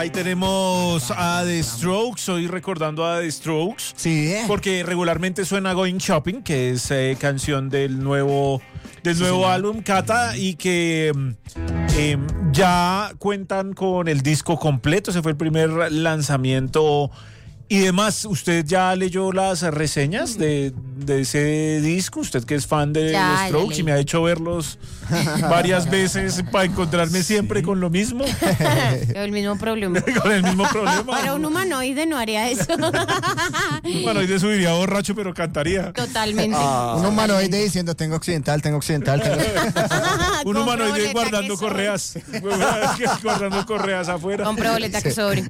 Ahí tenemos a The Strokes, hoy recordando a The Strokes. Sí. Porque regularmente suena Going Shopping, que es canción del nuevo álbum Cata, y que ya cuentan con el disco completo. Ese fue el primer lanzamiento. Y demás, ¿usted ya leyó las reseñas de ese disco? Usted que es fan de The Strokes y me ha hecho verlos varias veces para encontrarme siempre con lo mismo. El mismo problema. Con el mismo problema. Pero un humanoide no haría eso. Un humanoide subiría borracho, pero cantaría. Totalmente. Un humanoide diciendo tengo occidental. Un humanoide guardando correas. Guardando correas afuera. Compre boleta que sobre.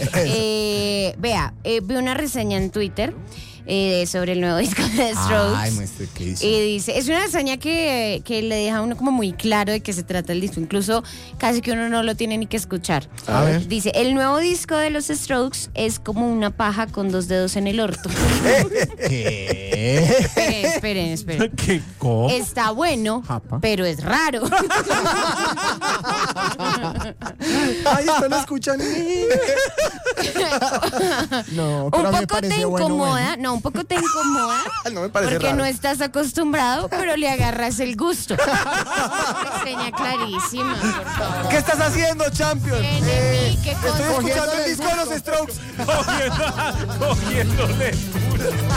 Vi una reseña en Twitter sobre el nuevo disco de The Strokes. Ay, muestre qué dice. Y dice, es una reseña que le deja a uno como muy claro de qué se trata el disco. Incluso casi que uno no lo tiene ni que escuchar. A ver. Dice, el nuevo disco de los Strokes es como una paja con 2 dedos en el orto. ¿Qué? Esperen. ¿Qué? ¿Cómo? Está bueno, Japa. pero es raro. Ay, esto lo escuchan. No, pero Un me poco te parece bueno. incomoda, no, un poco te incomoda. No me parece porque raro. no estás acostumbrado, pero le agarras el gusto. Reseña clarísima, por favor. ¿Qué estás haciendo, Champion? Enemy, ¿qué cosa? Estoy escuchando el disco de los Strokes. Cogiendo lectura.